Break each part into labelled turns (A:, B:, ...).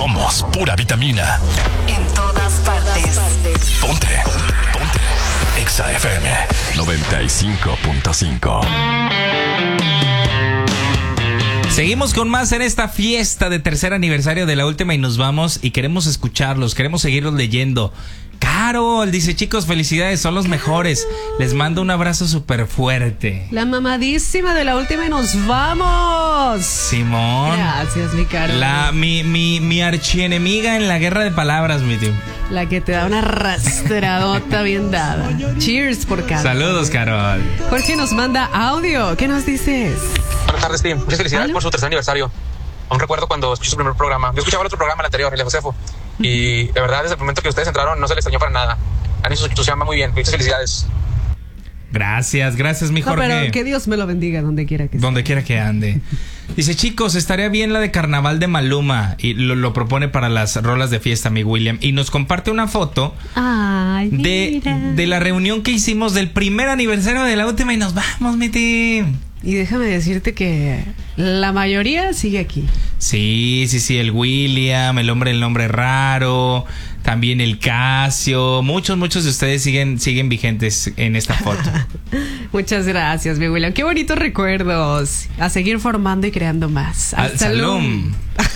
A: Somos pura vitamina.
B: En todas partes.
A: Ponte. Exa FM 95.5.
C: Seguimos con más en esta fiesta de tercer aniversario de La Última y nos vamos y queremos escucharlos, queremos seguirlos leyendo. Carol dice, chicos, felicidades, son los mejores. Les mando un abrazo súper fuerte.
D: La mamadísima de La Última y nos vamos.
C: Simón.
D: Gracias, mi Carol.
C: Mi archienemiga en la guerra de palabras, mi tío.
D: La que te da una rastradota bien dada. Cheers por Carol.
C: Saludos, Carol.
D: Jorge nos manda audio. ¿Qué nos dices?
E: Buenas tardes, Tim. Muchas felicidades por su tercer aniversario. Aún recuerdo cuando escuché su primer programa. Yo escuchaba el otro programa, el anterior, el de Josefo. Y de verdad, desde el momento que ustedes entraron, no se les extrañó para nada. Han hecho su chamba muy bien. Muchas felicidades.
C: Gracias, mi Jorge.
D: No, pero que Dios me lo bendiga donde quiera que
C: donde quiera que ande. Dice, chicos, estaría bien la de Carnaval de Maluma. Y lo propone para las rolas de fiesta, mi William. Y nos comparte una foto de la reunión que hicimos del primer aniversario de La Última y nos vamos, mi team.
D: Y déjame decirte que la mayoría sigue aquí.
C: Sí, el William, el nombre raro, también el Casio. Muchos de ustedes siguen vigentes en esta foto.
D: Muchas gracias, mi William. Qué bonitos recuerdos. A seguir formando y creando más.
C: Al salón.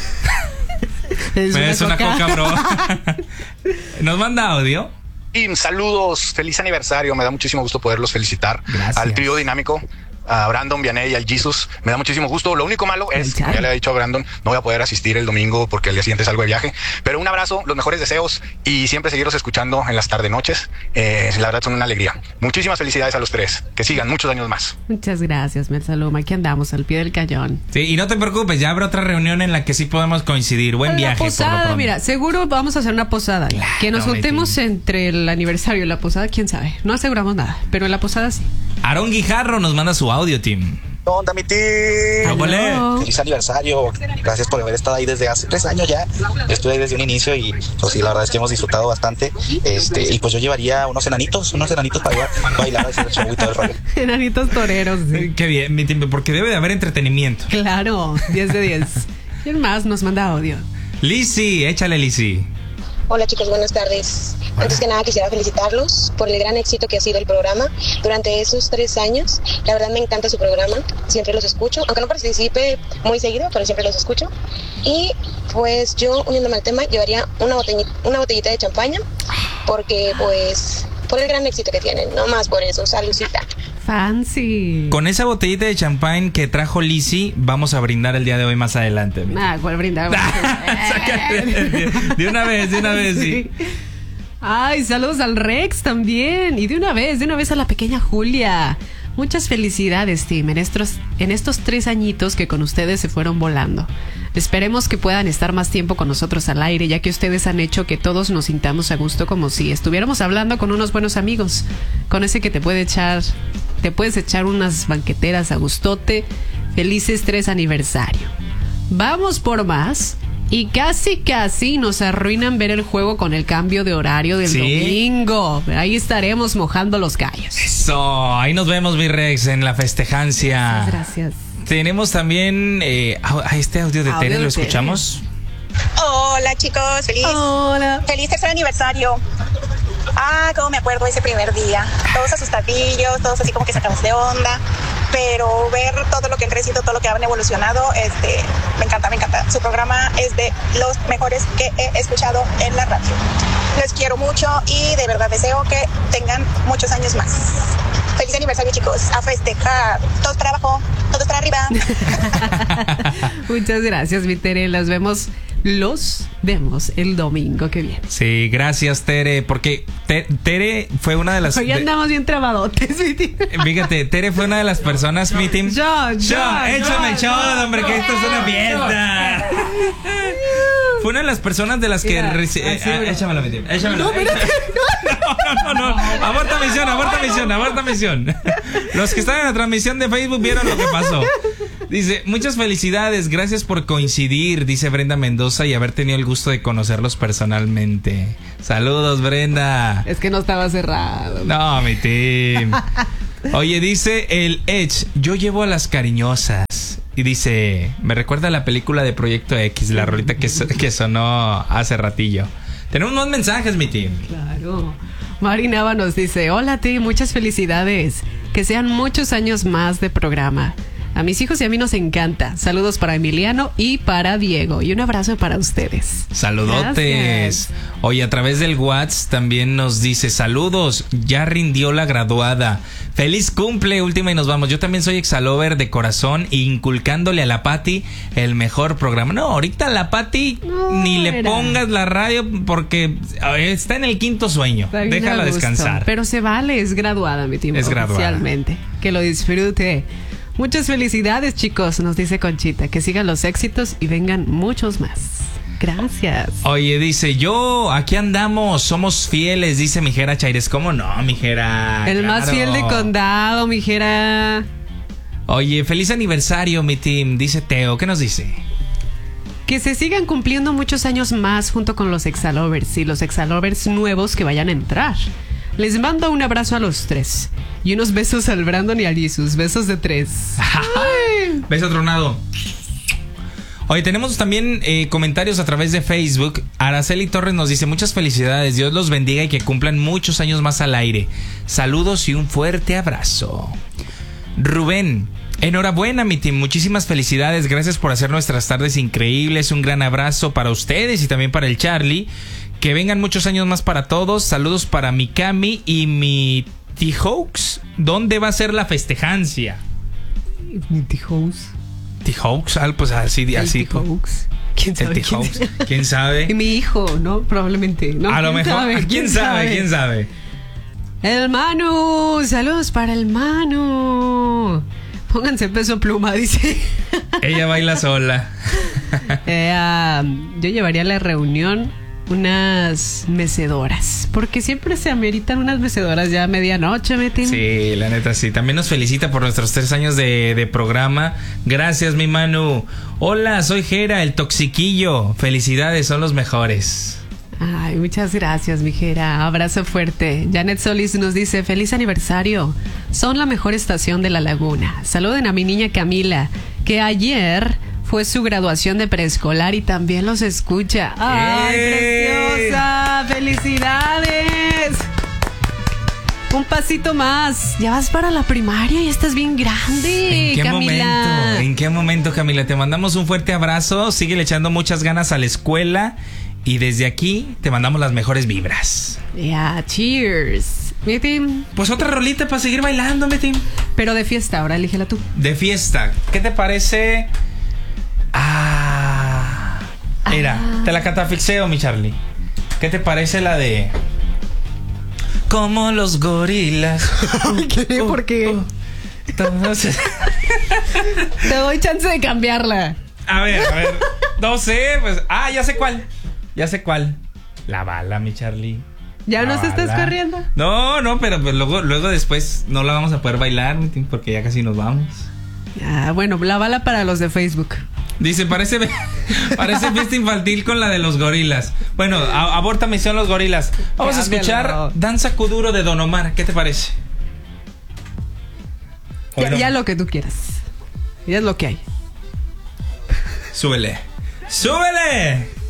C: Es una coca, bro. Nos manda audio.
F: Saludos, feliz aniversario. Me da muchísimo gusto poderlos felicitar.
C: Gracias.
F: Al trío dinámico, a Brandon, Vianey y al Jesus. Me da muchísimo gusto. Lo único malo es, como ya le he dicho a Brandon, no voy a poder asistir el domingo porque el día siguiente salgo de viaje. Pero un abrazo, los mejores deseos y siempre seguirlos escuchando en las tarde noches. La verdad son una alegría. Muchísimas felicidades a los tres. Que sigan muchos años más.
D: Muchas gracias, Mersaloma. Aquí andamos al pie del cañón.
C: Sí, y no te preocupes, ya habrá otra reunión en la que sí podemos coincidir. Buen viaje.
D: Posada, mira, seguro vamos a hacer una posada. Claro, que nos juntemos entre el aniversario y la posada, quién sabe. No aseguramos nada, pero en la posada sí.
C: Aarón Guijarro nos manda su audio, Tim.
G: ¿Qué onda, mi team? Feliz aniversario. Gracias por haber estado ahí desde hace 3 años ya. Estuve ahí desde un inicio y pues sí, la verdad es que hemos disfrutado bastante. Y pues yo llevaría unos enanitos para bailar, hacer el show y todo el rollo.
D: Enanitos toreros, sí.
C: Qué bien, mi team, porque debe de haber entretenimiento.
D: Claro, 10 de 10. ¿Quién más nos manda audio?
C: Lizzy, échale, Lizzy.
H: Hola chicos, buenas tardes. Antes que nada quisiera felicitarlos por el gran éxito que ha sido el programa durante esos 3 años. La verdad me encanta su programa, siempre los escucho, aunque no participe muy seguido, pero siempre los escucho. Y pues yo, uniéndome al tema, llevaría una botellita de champaña, porque pues por el gran éxito que tienen, no más por eso. Saludcita.
D: Fancy.
C: Con esa botellita de champán que trajo Lizzy, vamos a brindar el día de hoy más adelante.
D: ¿Cuál brindar?
C: De una vez, sí.
D: Ay, saludos al Rex también. Y de una vez a la pequeña Julia. Muchas felicidades, Tim, en estos 3 añitos que con ustedes se fueron volando. Esperemos que puedan estar más tiempo con nosotros al aire, ya que ustedes han hecho que todos nos sintamos a gusto como si estuviéramos hablando con unos buenos amigos. Con ese que te puedes echar unas banqueteras a gustote. Felices 3 aniversario. Vamos por más. Y casi nos arruinan ver el juego con el cambio de horario del domingo. Ahí estaremos mojando los callos.
C: Eso, ahí nos vemos, mi Rex, en la festejancia.
D: Muchas gracias.
C: Tenemos también este audio de Tere, ¿lo escuchamos?
I: Hola chicos, feliz tercer aniversario. Cómo me acuerdo ese primer día. Todos asustadillos, todos así como que sacados de onda. Pero ver todo lo que han crecido, todo lo que han evolucionado, me encanta. Su programa es de los mejores que he escuchado en la radio. Les quiero mucho y de verdad deseo que tengan muchos años más. Feliz aniversario, chicos. A festejar. Todo para abajo, todo para arriba.
D: Muchas gracias, mi Tere. Los vemos el domingo que viene.
C: Sí, gracias, Tere, porque Tere fue una de las...
D: Hoy andamos bien trabadotes, mi team.
C: Fíjate, Tere fue una de las personas, mi team. Échame el shot, hombre, que esto es una fiesta. Fue una de las personas de las que... Échamelo, mi team. Échamelo. No. Aborta misión. Los que están en la transmisión de Facebook vieron lo que pasó. Dice, muchas felicidades, gracias por coincidir, dice Brenda Mendoza, y haber tenido el gusto de conocerlos personalmente. Saludos, Brenda.
D: Es que no estaba cerrado.
C: No, mi team. Oye, dice el Edge, yo llevo a las cariñosas. Y dice, me recuerda a la película de Proyecto X, la rolita que sonó hace ratillo. Tenemos más mensajes, mi team.
D: Claro. Mari Nava nos dice, hola, Tim, muchas felicidades. Que sean muchos años más de programa. A mis hijos y a mí nos encanta. Saludos para Emiliano y para Diego. Y un abrazo para ustedes.
C: Saludotes. Gracias. Oye, a través del WhatsApp también nos dice, saludos, ya rindió la graduada. Feliz cumple, última y nos vamos. Yo también soy exalover de corazón, inculcándole a la Pati el mejor programa. No, ahorita a la Pati ni le pongas la radio porque está en el quinto sueño. Déjala descansar.
D: Pero se vale, es graduada, mi team.
C: Es graduada.
D: Oficialmente. Que lo disfrute. Muchas felicidades, chicos, nos dice Conchita. Que sigan los éxitos y vengan muchos más. Gracias.
C: Oye, dice, aquí andamos, somos fieles, dice Mijera Chaires. ¿Cómo no, Mijera?
D: El más fiel de condado, Mijera.
C: Oye, feliz aniversario, mi team, dice Teo. ¿Qué nos dice?
D: Que se sigan cumpliendo muchos años más junto con los exalovers y los exalovers nuevos que vayan a entrar. Les mando un abrazo a los 3 y unos besos al Brandon y al Jesus. Besos de 3.
C: Beso tronado. Oye, tenemos también comentarios a través de Facebook. Araceli Torres nos dice, muchas felicidades, Dios los bendiga y que cumplan muchos años más al aire. Saludos y un fuerte abrazo. Rubén, enhorabuena, mi team, muchísimas felicidades, gracias por hacer nuestras tardes increíbles. Un gran abrazo para ustedes y también para el Charlie. Que vengan muchos años más para todos. Saludos para mi Cami y mi T-Hawks. ¿Dónde va a ser la festejancia?
D: Mi T-Hawks.
C: T-Hawks, pues así.
D: T-Hawks. ¿Quién sabe?
C: El T-Hawks. ¿Quién sabe?
D: Y mi hijo, ¿no? Probablemente. ¿No?
C: A lo mejor. ¿Quién sabe?
D: El Manu. Saludos para el Manu. Pónganse Peso Pluma, dice.
C: Ella baila sola.
D: Yo llevaría a la reunión unas mecedoras, porque siempre se ameritan unas mecedoras ya a medianoche, Metin.
C: Sí, la neta sí. También nos felicita por nuestros 3 años de programa. Gracias, mi Manu. Hola, soy Jera, el toxiquillo. Felicidades, son los mejores.
D: Ay, muchas gracias, mi Jera. Abrazo fuerte. Janet Solís nos dice, feliz aniversario. Son la mejor estación de La Laguna. Saluden a mi niña Camila, que ayer fue su graduación de preescolar y también los escucha. ¡Ay, preciosa! ¡Felicidades! Un pasito más. Ya vas para la primaria y estás bien grande, Camila.
C: ¿En qué momento, Camila? Te mandamos un fuerte abrazo. Síguele echando muchas ganas a la escuela. Y desde aquí te mandamos las mejores vibras.
D: Cheers. Metin.
C: Pues otra rolita para seguir bailando, Metin.
D: Pero de fiesta, ahora elígela tú.
C: De fiesta. ¿Qué te parece? Mira, te la catafixeo, mi Charlie. ¿Qué te parece la de como los gorilas?
D: ¿Qué? ¿Por qué?
C: Entonces...
D: Te doy chance de cambiarla.
C: A ver. No sé, pues... ya sé cuál. La bala, mi Charlie.
D: ¿Ya no se estás corriendo?
C: No, pero pues luego después no la vamos a poder bailar, porque ya casi nos vamos.
D: Bueno, la bala para los de Facebook.
C: Dice, parece fiesta infantil con la de los gorilas. Bueno, aborta misión los gorilas. Vamos a escuchar Danza Kuduro de Don Omar. ¿Qué te parece?
D: Ya lo que tú quieras. Ya es lo que hay.
C: Súbele.